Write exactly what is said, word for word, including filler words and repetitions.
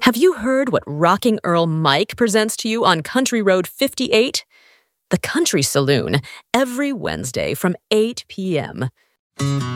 Have you heard what Rocking Earl Mike presents to you on Country Road fifty-eight? The Country Saloon, every Wednesday from eight p.m.